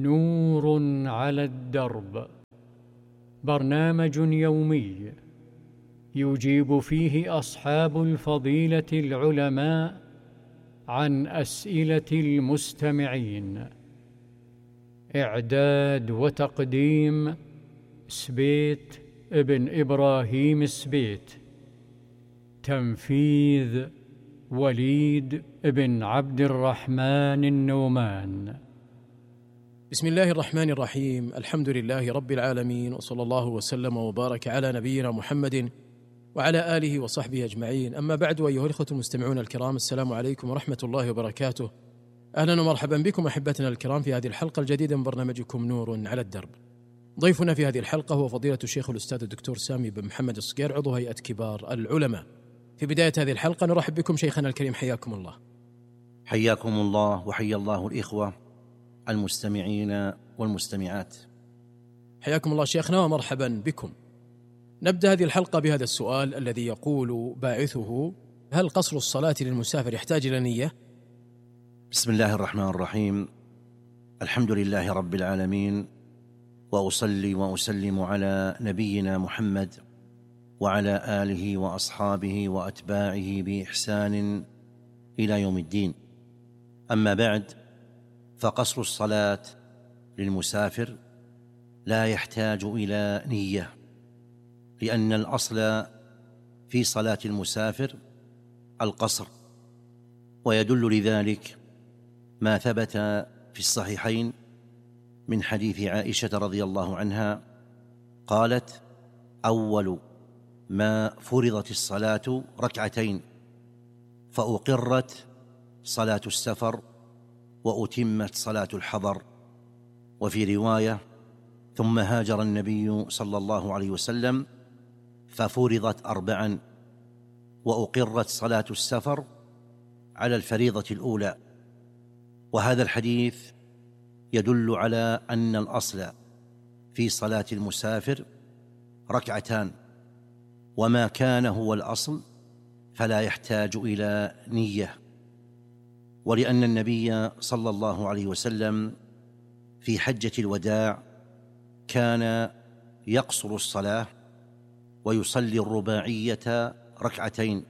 نور على الدرب، برنامج يومي يجيب فيه أصحاب الفضيلة العلماء عن أسئلة المستمعين. إعداد وتقديم سبيت ابن إبراهيم السبيت. تنفيذ وليد ابن عبد الرحمن النومان. بسم الله الرحمن الرحيم. الحمد لله رب العالمين، وصلى الله وسلم وبارك على نبينا محمد وعلى آله وصحبه أجمعين. أما بعد، أيها الإخوة المستمعون الكرام، السلام عليكم ورحمة الله وبركاته. أهلا ومرحبا بكم أحبتنا الكرام في هذه الحلقة الجديدة من برنامجكم نور على الدرب. ضيفنا في هذه الحلقة هو فضيلة الشيخ الأستاذ الدكتور سامي بن محمد الصقير، عضو هيئة كبار العلماء. في بداية هذه الحلقة نرحب بكم شيخنا الكريم، حياكم الله. حياكم الله وحيا الله الإخوة المستمعين والمستمعات. حياكم الله شيخنا ومرحبا بكم. نبدأ هذه الحلقة بهذا السؤال الذي يقول باعثه: هل قصر الصلاة للمسافر يحتاج إلى نية؟ بسم الله الرحمن الرحيم. الحمد لله رب العالمين، وأصلي وأسلم على نبينا محمد وعلى آله وأصحابه وأتباعه بإحسان إلى يوم الدين. أما بعد، فقصر الصلاة للمسافر لا يحتاج إلى نية، لأن الأصل في صلاة المسافر القصر، ويدل لذلك ما ثبت في الصحيحين من حديث عائشة رضي الله عنها قالت: أول ما فرضت الصلاة ركعتين، فأقرت صلاة السفر وأتمت صلاة الحضر. وفي رواية: ثم هاجر النبي صلى الله عليه وسلم ففرضت أربعا، وأقرت صلاة السفر على الفريضة الأولى. وهذا الحديث يدل على أن الأصل في صلاة المسافر ركعتان، وما كان هو الأصل فلا يحتاج إلى نية. ولأن النبي صلى الله عليه وسلم في حجة الوداع كان يقصر الصلاة ويصلي الرباعية ركعتين،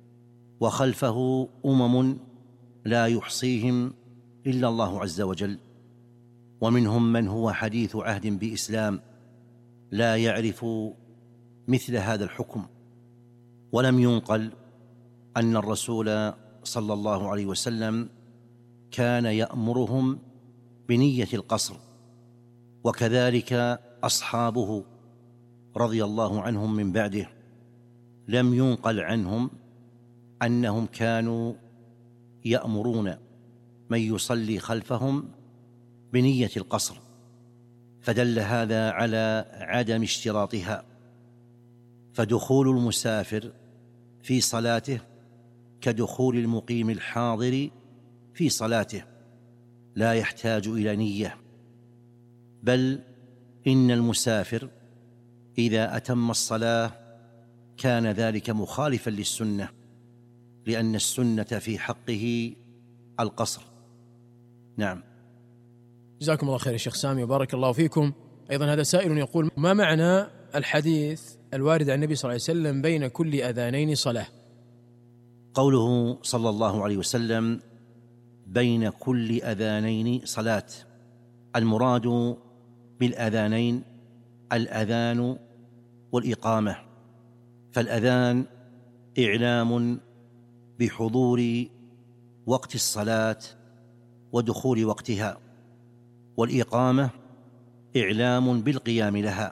وخلفه أمم لا يحصيهم إلا الله عز وجل، ومنهم من هو حديث عهد بإسلام لا يعرف مثل هذا الحكم. ولم ينقل أن الرسول صلى الله عليه وسلم كان يأمرهم بنية القصر، وكذلك أصحابه رضي الله عنهم من بعده لم ينقل عنهم أنهم كانوا يأمرون من يصلي خلفهم بنية القصر، فدل هذا على عدم اشتراطها. فدخول المسافر في صلاته كدخول المقيم الحاضر في صلاته، لا يحتاج إلى نية. بل إن المسافر إذا أتم الصلاة كان ذلك مخالفا للسنة، لأن السنة في حقه القصر. نعم. جزاكم الله خير يا شيخ سامي وبارك الله فيكم. أيضا هذا سائل يقول: ما معنى الحديث الوارد عن النبي صلى الله عليه وسلم بين كل أذانين صلاة؟ قوله صلى الله عليه وسلم بين كل أذانين صلاة، المراد بالأذانين الأذان والإقامة. فالأذان إعلام بحضور وقت الصلاة ودخول وقتها، والإقامة إعلام بالقيام لها.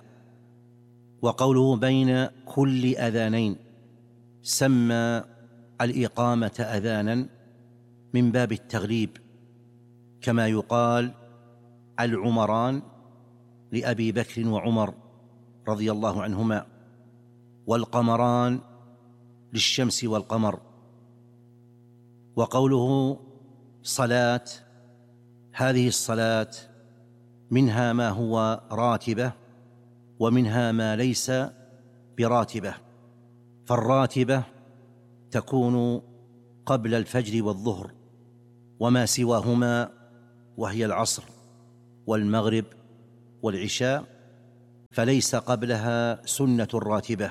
وقوله بين كل أذانين سمى الإقامة أذانا من باب التغليب، كما يقال العمران لأبي بكر وعمر رضي الله عنهما، والقمران للشمس والقمر. وقوله صلاة، هذه الصلاة منها ما هو راتبة ومنها ما ليس براتبة. فالراتبة تكون قبل الفجر والظهر وما سواهما، وهي العصر والمغرب والعشاء فليس قبلها سنة راتبة.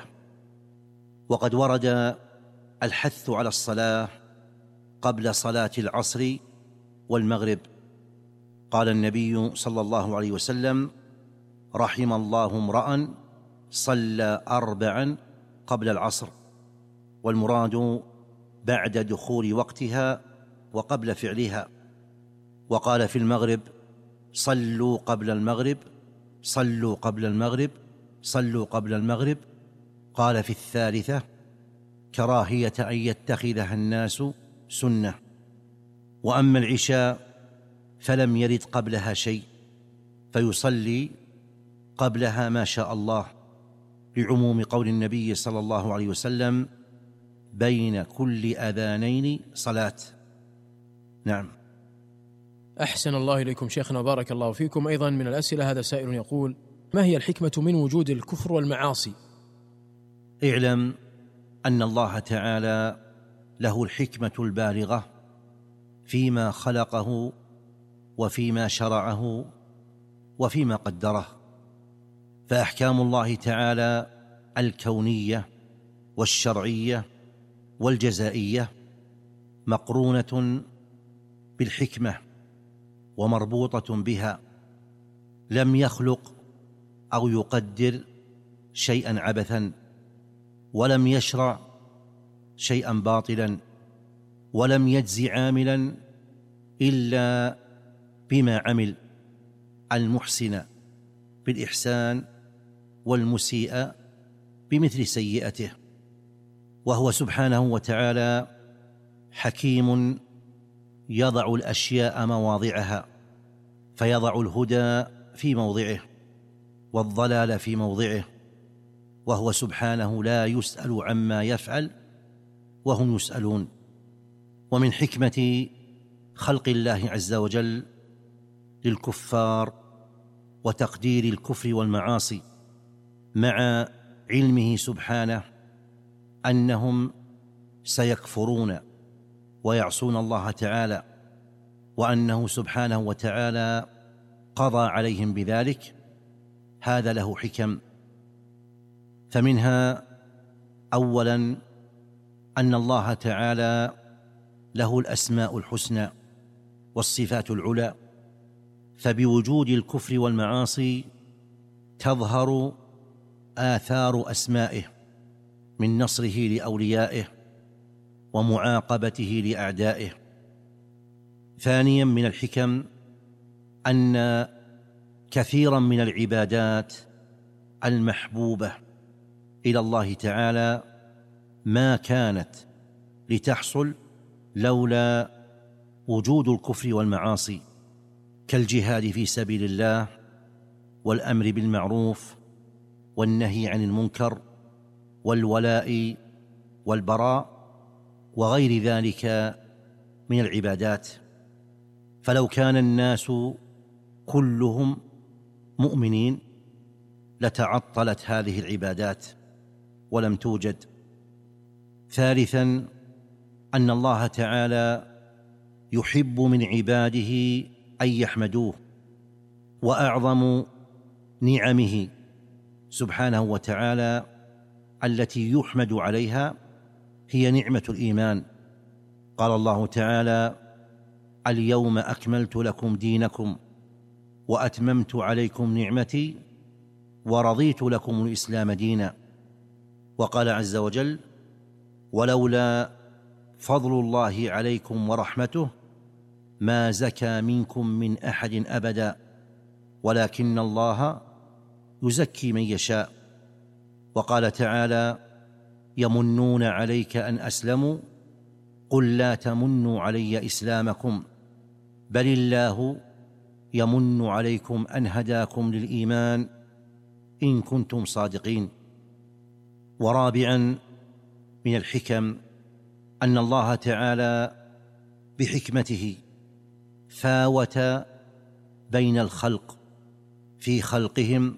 وقد ورد الحث على الصلاة قبل صلاة العصر والمغرب. قال النبي صلى الله عليه وسلم: رحم الله امرأ صلى 4 قبل العصر، والمراد بعد دخول وقتها وقبل فعلها. وقال في المغرب: صلوا قبل المغرب، صلوا قبل المغرب، صلوا قبل المغرب. قال في الثالثة: كراهية أن يتخذها الناس سنة. وأما العشاء فلم يرد قبلها شيء، فيصلي قبلها ما شاء الله، لعموم قول النبي صلى الله عليه وسلم: بين كل أذانين صلاة. نعم. أحسن الله إليكم شيخنا، بارك الله فيكم. أيضا من الأسئلة هذا سائل يقول: ما هي الحكمة من وجود الكفر والمعاصي؟ اعلم أن الله تعالى له الحكمة البالغة فيما خلقه وفيما شرعه وفيما قدره. فأحكام الله تعالى الكونية والشرعية والجزائية مقرونة بالحكمة ومربوطة بها. لم يخلق أو يقدر شيئا عبثا، ولم يشرع شيئا باطلا، ولم يجزي عاملا إلا بما عمل، المحسن بالإحسان والمسيء بمثل سيئته. وهو سبحانه وتعالى حكيم يضع الأشياء مواضعها، فيضع الهدى في موضعه والضلال في موضعه، وهو سبحانه لا يسأل عما يفعل وهم يسألون. ومن حكمة خلق الله عز وجل للكفار وتقدير الكفر والمعاصي، مع علمه سبحانه أنهم سيكفرون ويعصون الله تعالى، وأنه سبحانه وتعالى قضى عليهم بذلك، هذا له حكم. فمنها أولا أن الله تعالى له الأسماء الحسنى والصفات العلى، فبوجود الكفر والمعاصي تظهر آثار أسمائه من نصره لأوليائه ومعاقبته لأعدائه. ثانيا من الحكم أن كثيرا من العبادات المحبوبة إلى الله تعالى ما كانت لتحصل لولا وجود الكفر والمعاصي، كالجهاد في سبيل الله والأمر بالمعروف والنهي عن المنكر والولاء والبراء وغير ذلك من العبادات. فلو كان الناس كلهم مؤمنين لتعطلت هذه العبادات ولم توجد. ثالثا أن الله تعالى يحب من عباده أن يحمدوه، وأعظم نعمه سبحانه وتعالى التي يحمد عليها هي نعمة الإيمان. قال الله تعالى: اليوم أكملت لكم دينكم وأتممت عليكم نعمتي ورضيت لكم الإسلام دينا. وقال عز وجل: ولولا فضل الله عليكم ورحمته ما زكى منكم من أحد أبدا ولكن الله يزكي من يشاء. وقال تعالى: يمنون عليك أن أسلموا قل لا تمنوا علي إسلامكم بل الله يمن عليكم أن هداكم للإيمان إن كنتم صادقين. ورابعا من الحكم أن الله تعالى بحكمته فاوت بين الخلق في خلقهم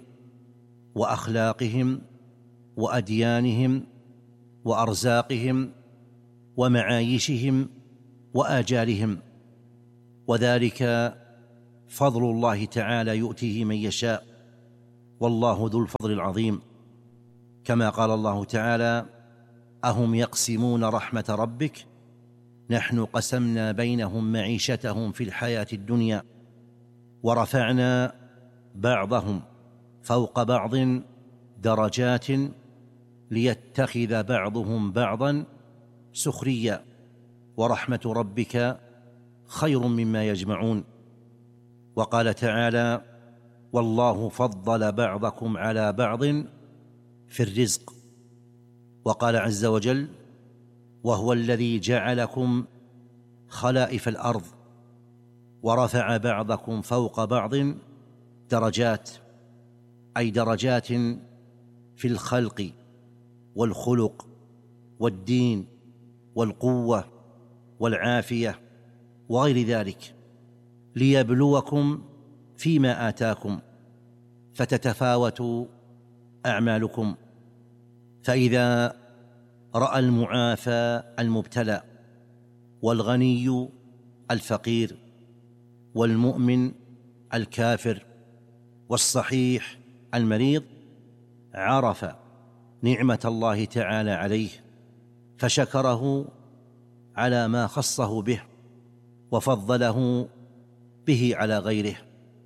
وأخلاقهم وأديانهم وأرزاقهم ومعايشهم وآجالهم، وذلك فضل الله تعالى يؤتيه من يشاء، والله ذو الفضل العظيم. كما قال الله تعالى: أهم يقسمون رحمة ربك نحن قسمنا بينهم معيشتهم في الحياة الدنيا ورفعنا بعضهم فوق بعض درجات ليتخذ بعضهم بعضا سخريا ورحمة ربك خير مما يجمعون. وقال تعالى: والله فضل بعضكم على بعض في الرزق. وقال عز وجل: وهو الذي جعلكم خلائف الأرض ورفع بعضكم فوق بعض درجات، أي درجات في الخلق والخلق والدين والقوة والعافية وغير ذلك، ليبلوكم فيما آتاكم فتتفاوت أعمالكم. فإذا رأى المعافى المبتلى والغني الفقير والمؤمن الكافر والصحيح المريض، عرف نعمة الله تعالى عليه فشكره على ما خصه به وفضله به على غيره.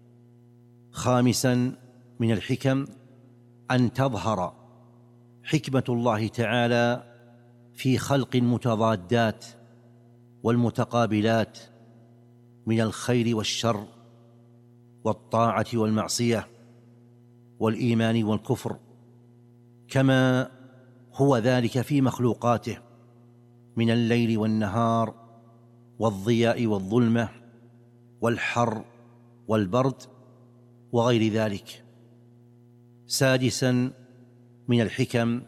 خامسا من الحكم أن تظهر حكمة الله تعالى في خلق المتضادات والمتقابلات من الخير والشر والطاعة والمعصية والإيمان والكفر، كما هو ذلك في مخلوقاته من الليل والنهار والضياء والظلمة والحر والبرد وغير ذلك. سادسا من الحكم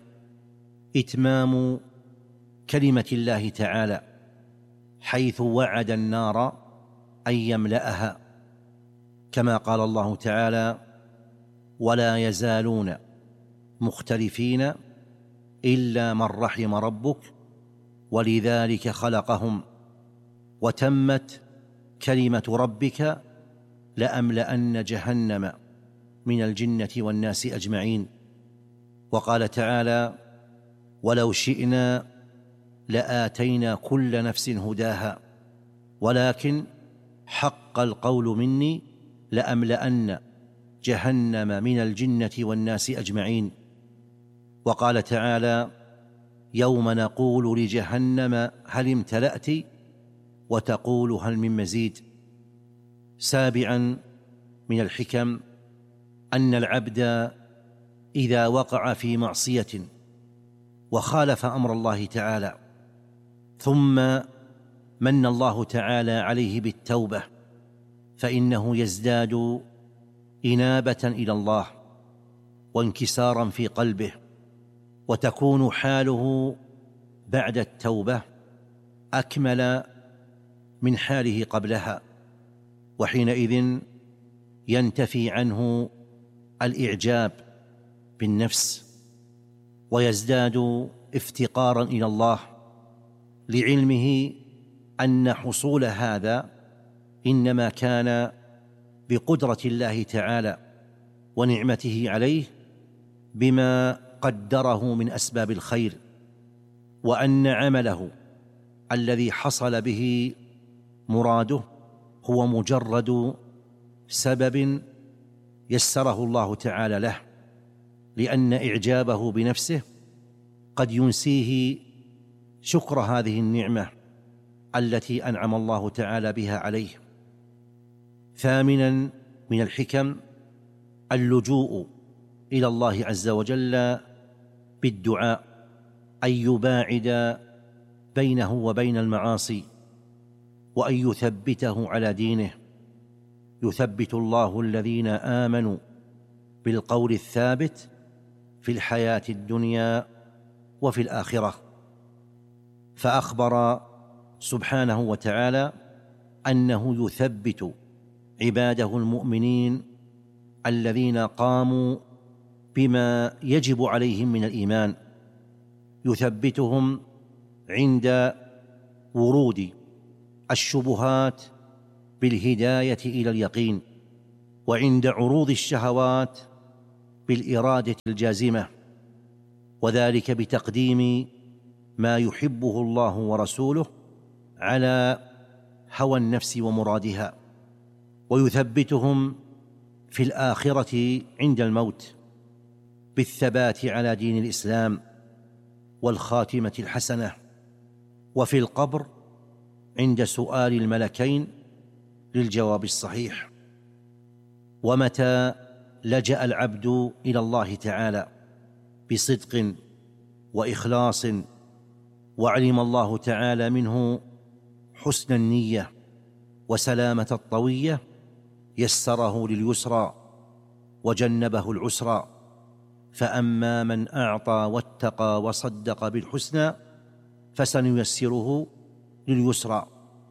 إتمام كلمة الله تعالى، حيث وعد النار أن يملأها، كما قال الله تعالى: ولا يزالون مختلفين إلا من رحم ربك ولذلك خلقهم وتمت كلمة ربك لأملأن جهنم من الجنة والناس أجمعين. وقال تعالى: ولو شئنا لآتينا كل نفس هداها ولكن حق القول مني لأملأن جهنم من الجنة والناس أجمعين. وقال تعالى: يوم نقول لجهنم هل امتلأت وتقول هل من مزيد. سابعا من الحكم أن العبد إذا وقع في معصية وخالف أمر الله تعالى ثم من الله تعالى عليه بالتوبة، فإنه يزداد إنابة إلى الله وانكسارا في قلبه، وتكون حاله بعد التوبة أكمل من حاله قبلها، وحينئذ ينتفي عنه الإعجاب بالنفس ويزداد افتقارا إلى الله، لعلمه أن حصول هذا إنما كان بقدرة الله تعالى ونعمته عليه بما قدره من أسباب الخير، وأن عمله الذي حصل به مراده هو مجرد سبب يسره الله تعالى له، لأن إعجابه بنفسه قد ينسيه شكر هذه النعمة التي أنعم الله تعالى بها عليه. ثامنا من الحكم اللجوء إلى الله عز وجل بالدعاء، أن يباعد بينه وبين المعاصي وأن يثبته على دينه. يثبت الله الذين آمنوا بالقول الثابت في الحياة الدنيا وفي الآخرة. فأخبر سبحانه وتعالى أنه يثبت عباده المؤمنين الذين قاموا بما يجب عليهم من الإيمان، يثبتهم عند ورود الشبهات بالهداية إلى اليقين، وعند عروض الشهوات بالإرادة الجازمة، وذلك بتقديم ما يحبه الله ورسوله على هوى النفس ومرادها. ويثبتهم في الآخرة عند الموت بالثبات على دين الإسلام والخاتمة الحسنة، وفي القبر عند سؤال الملكين للجواب الصحيح. ومتى لجأ العبد إلى الله تعالى بصدق وإخلاص وعلم الله تعالى منه حسن النية وسلامة الطوية، يسره لليسرى وجنبه العسرى. فأما من أعطى واتقى وصدق بالحسنى فسنيسره لليسرى.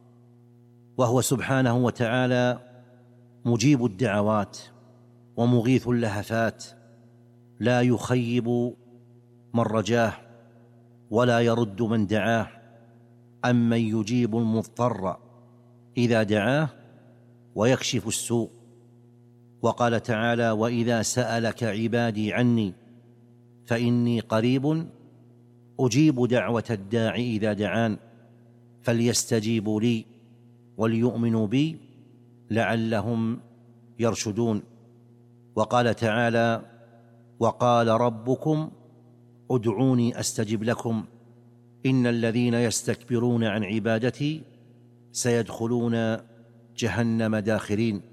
وهو سبحانه وتعالى مجيب الدعوات ومغيث اللهفات، لا يخيب من رجاه ولا يرد من دعاه، أمن يجيب المضطر إذا دعاه ويكشف السوء. وقال تعالى: وإذا سألك عبادي عني فإني قريب أجيب دعوة الداع إذا دعان فليستجيبوا لي وليؤمنوا بي لعلهم يرشدون. وقال تعالى: وقال ربكم ادعوني أستجب لكم إن الذين يستكبرون عن عبادتي سيدخلون جهنم داخرين.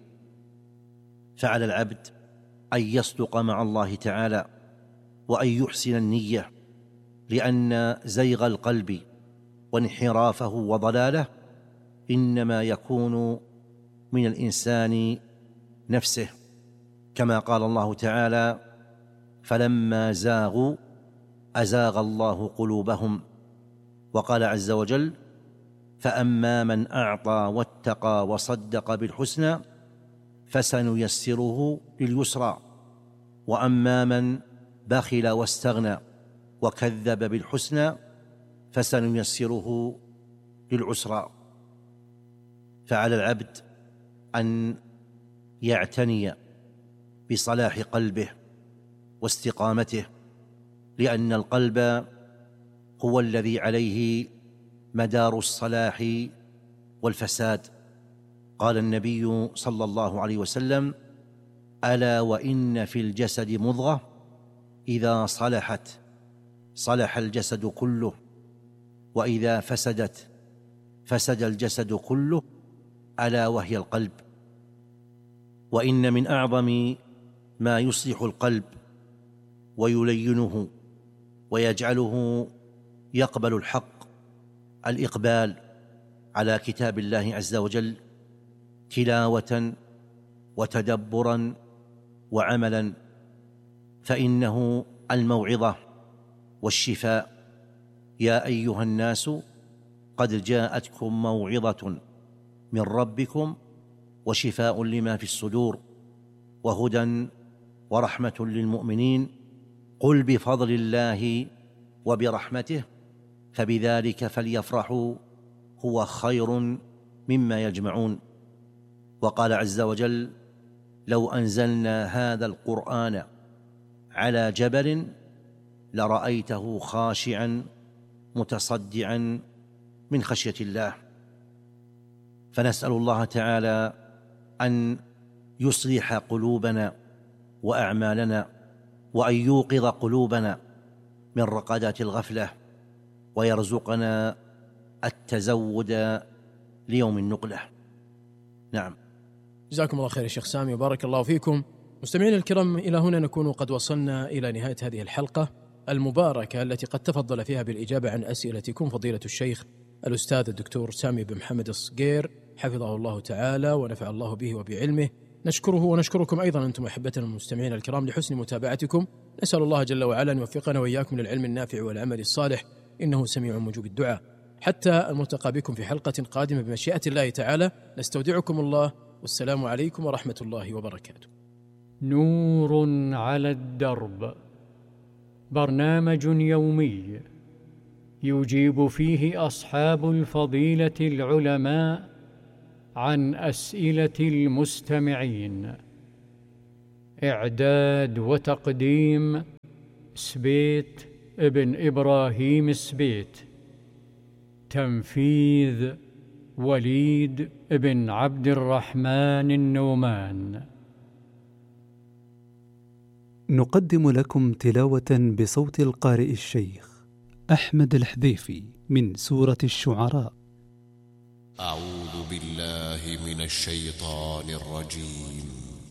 فعلى العبد أن يصدق مع الله تعالى وأن يحسن النية، لأن زيغ القلب وانحرافه وضلاله إنما يكون من الإنسان نفسه، كما قال الله تعالى: فلما زاغوا أزاغ الله قلوبهم. وقال عز وجل: فأما من أعطى واتقى وصدق بالحسنى فسنيسره لليسرى، وأما من بخل واستغنى وكذب بالحسنى فسنيسره للعسرى. فعلى العبد أن يعتني بصلاح قلبه واستقامته، لأن القلب هو الذي عليه مدار الصلاح والفساد. قال النبي صلى الله عليه وسلم: ألا وإن في الجسد مضغة إذا صلحت صلح الجسد كله، وإذا فسدت فسد الجسد كله، ألا وهي القلب. وإن من أعظم ما يصلح القلب ويلينه ويجعله يقبل الحق الإقبال على كتاب الله عز وجل تلاوة وتدبرا وعملا، فإنه الموعظة والشفاء. يا أيها الناس قد جاءتكم موعظة من ربكم وشفاء لما في الصدور وهدى ورحمة للمؤمنين. قل بفضل الله وبرحمته فبذلك فليفرحوا هو خير مما يجمعون. وقال عز وجل: لو أنزلنا هذا القرآن على جبل لرأيته خاشعا متصدعا من خشية الله. فنسأل الله تعالى أن يصلح قلوبنا وأعمالنا، وأن يوقظ قلوبنا من رقدات الغفلة، ويرزقنا التزود ليوم النقلة. نعم. جزاكم الله خير يا شيخ سامي وبارك الله فيكم. مستمعين الكرام، إلى هنا نكون قد وصلنا إلى نهاية هذه الحلقة المباركة التي قد تفضل فيها بالإجابة عن أسئلتكم فضيلة الشيخ الأستاذ الدكتور سامي بن محمد الصقير حفظه الله تعالى ونفع الله به وبعلمه. نشكره ونشكركم أيضا أنتم أحبتنا المستمعين الكرام لحسن متابعتكم. نسأل الله جل وعلا أن يوفقنا وإياكم للعلم النافع والعمل الصالح، إنه سميع مجيب الدعاء. حتى الملتقى بكم في حلقة قادمة بمشيئة الله تعالى، نستودعكم الله، والسلام عليكم ورحمة الله وبركاته. نور على الدرب، برنامج يومي يجيب فيه أصحاب الفضيلة العلماء عن أسئلة المستمعين. إعداد وتقديم سبيت ابن إبراهيم السبيت. تنفيذ وليد بن عبد الرحمن النومان. نقدم لكم تلاوة بصوت القارئ الشيخ أحمد الحذيفي من سورة الشعراء. أعوذ بالله من الشيطان الرجيم.